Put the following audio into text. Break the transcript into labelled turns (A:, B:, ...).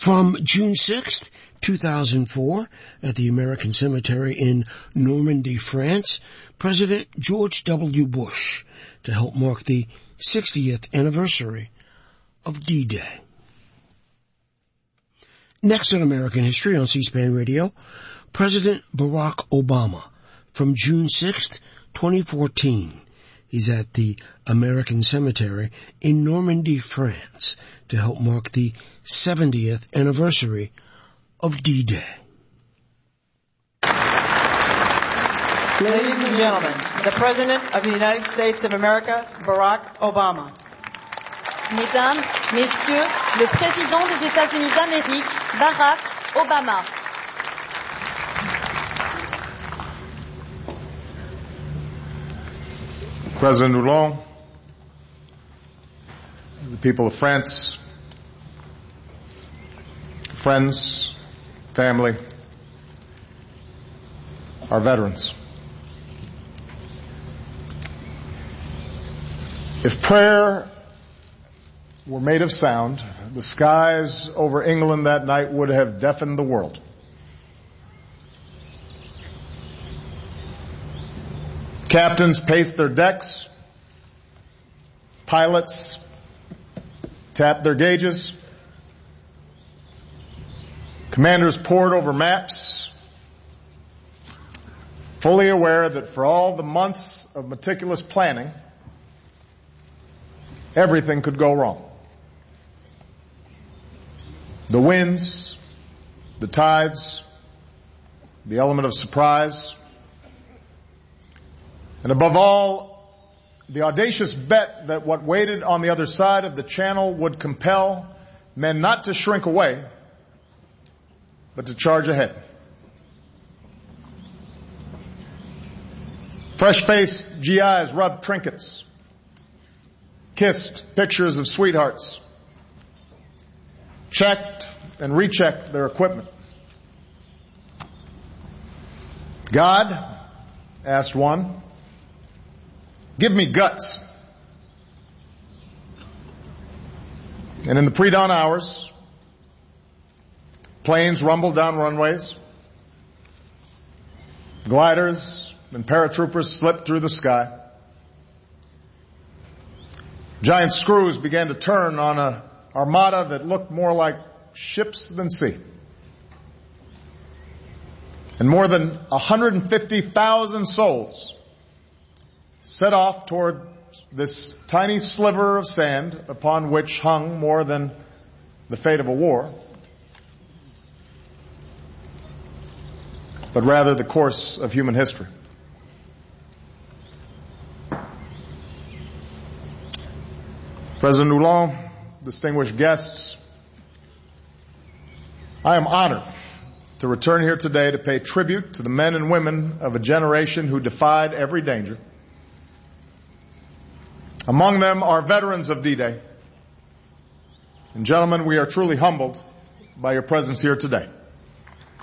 A: From June 6th, 2004, at the American Cemetery in Normandy, France, President George W. Bush, to help mark the 60th anniversary of D-Day. Next on American History on C-SPAN Radio, President Barack Obama, from June 6th, 2014. He's at the American Cemetery in Normandy, France, to help mark the 70th anniversary of D-Day.
B: Ladies and gentlemen, the President of the United States of America, Barack Obama.
C: Mesdames, Messieurs, le Président des États-Unis d'Amérique, Barack Obama.
D: President Hollande, the people of France, friends, family, our veterans. If prayer were made of sound, the skies over England that night would have deafened the world. Captains paced their decks. Pilots tapped their gauges. Commanders pored over maps, fully aware that for all the months of meticulous planning, everything could go wrong. The winds, the tides, the element of surprise, and above all, the audacious bet that what waited on the other side of the channel would compel men not to shrink away, but to charge ahead. Fresh-faced GIs rubbed trinkets, kissed pictures of sweethearts, checked and rechecked their equipment. God, asked one, give me guts. And in the pre-dawn hours, planes rumbled down runways. Gliders and paratroopers slipped through the sky. Giant screws began to turn on an armada that looked more like ships than sea. And more than 150,000 souls set off toward this tiny sliver of sand upon which hung more than the fate of a war, but rather the course of human history. President Hollande, distinguished guests, I am honored to return here today to pay tribute to the men and women of a generation who defied every danger. Among them are veterans of D-Day. And gentlemen, we are truly humbled by your presence here today.